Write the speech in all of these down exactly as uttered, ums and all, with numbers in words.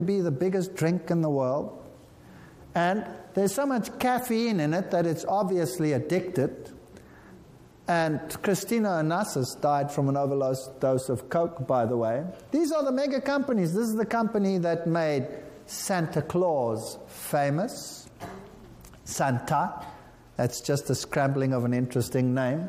be the biggest drink in the world. And there's so much caffeine in it that it's obviously addicted. And Christina Onassis died from an overdose of Coke, by the way. These are the mega companies. This is the company that made Santa Claus famous. Santa. That's just a scrambling of an interesting name.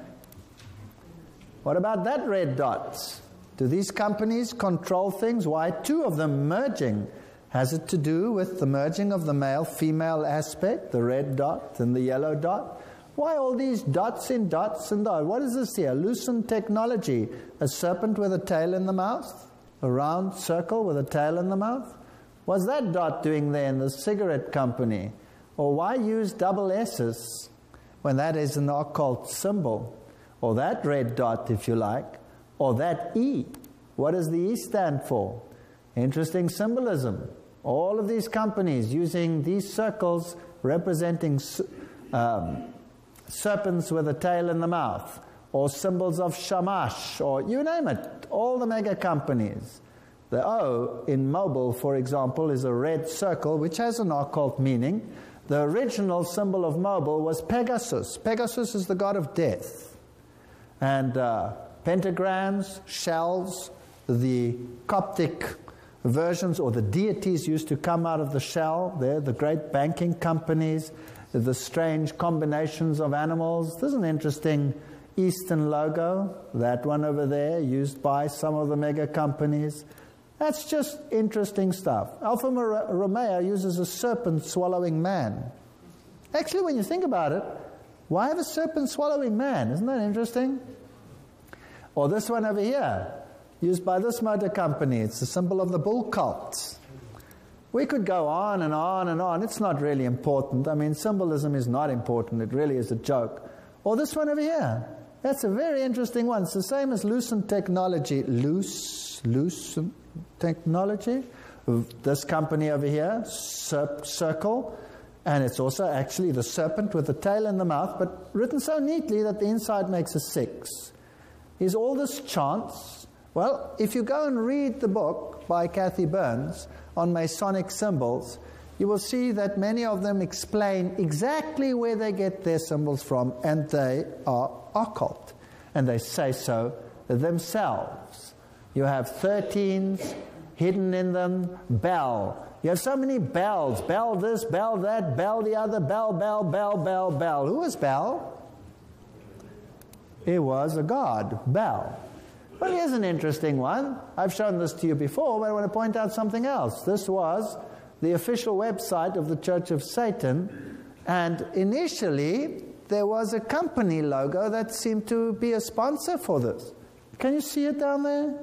What about that red dot? Do these companies control things? Why? Two of them merging. Has it to do with the merging of the male-female aspect, the red dot and the yellow dot? Why all these dots in dots and dots? What is this here? Lucent technology. A serpent with a tail in the mouth? A round circle with a tail in the mouth? What's that dot doing there in the cigarette company? Or why use double S's when that is an occult symbol? Or that red dot, if you like. Or that E. What does the E stand for? Interesting symbolism. All of these companies using these circles representing um, serpents with a tail in the mouth, or symbols of Shamash, or you name it, all the mega companies. The O in mobile, for example, is a red circle, which has an occult meaning. The original symbol of mobile was Pegasus. Pegasus is the god of death. And uh, pentagrams, shells, the Coptic versions or the deities used to come out of the shell. There, the great banking companies, the strange combinations of animals. There's an interesting Eastern logo, that one over there, used by some of the mega companies. That's just interesting stuff. Alfa Romeo uses a serpent swallowing man. Actually, when you think about it, why have a serpent swallowing man? Isn't that interesting? Or this one over here, used by this motor company. It's the symbol of the bull cult. We could go on and on and on. It's not really important. I mean, symbolism is not important. It really is a joke. Or this one over here. That's a very interesting one. It's the same as Lucent Technology. Luce, Lucent Technology. This company over here, Serp, Circle. And it's also actually the serpent with the tail in the mouth, but written so neatly that the inside makes a six. Is all this chance? Well, if you go and read the book by Kathy Burns on Masonic symbols, you will see that many of them explain exactly where they get their symbols from, and they are occult. And they say so themselves. You have thirteens hidden in them, bell. You have so many bells. Bell this, bell that, bell the other, bell, bell, bell, bell, bell. Who was Bell? It was a god, Bel. Well, here's an interesting one. I've shown this to you before, but I want to point out something else. This was the official website of the Church of Satan, and initially there was a company logo that seemed to be a sponsor for this. Can you see it down there?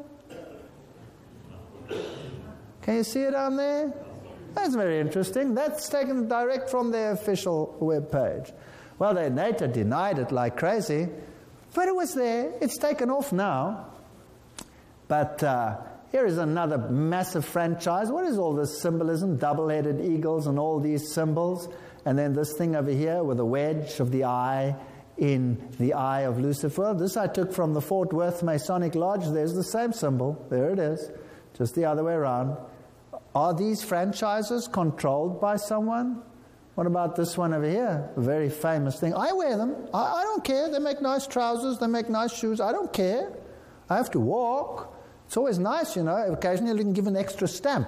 Can you see it down there? That's very interesting. That's taken direct from their official web page. Well, they later denied it like crazy. But it was there. It's taken off now. But uh, here is another massive franchise. What is all this symbolism? Double-headed eagles and all these symbols. And then this thing over here with a wedge of the eye in the eye of Lucifer. This I took from the Fort Worth Masonic Lodge. There's the same symbol. There it is. Just the other way around. Are these franchises controlled by someone? What about this one over here? A very famous thing. I wear them. I, I don't care. They make nice trousers. They make nice shoes. I don't care. I have to walk. It's always nice, you know. Occasionally you can give an extra stamp.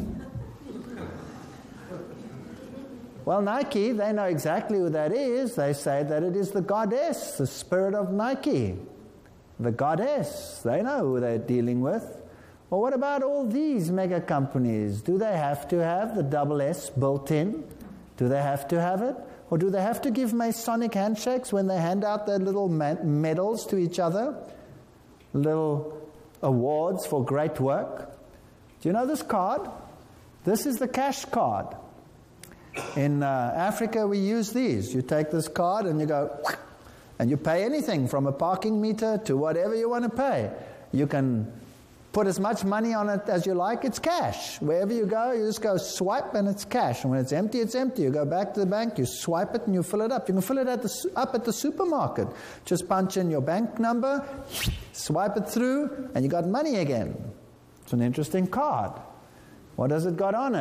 Well, Nike, they know exactly who that is. They say that it is the goddess, the spirit of Nike. The goddess. They know who they're dealing with. Well, what about all these mega companies? Do they have to have the double S built in? Do they have to have it? Or do they have to give Masonic handshakes when they hand out their little medals to each other? Little awards for great work? Do you know this card? This is the cash card. In uh, Africa, we use these. You take this card and you go, and you pay anything from a parking meter to whatever you want to pay. You can put as much money on it as you like. It's cash. Wherever you go, you just go swipe and it's cash. And when it's empty, it's empty. You go back to the bank, you swipe it and you fill it up. You can fill it at the, up at the supermarket. Just punch in your bank number, swipe it through, and you got money again. It's an interesting card. What has it got on it?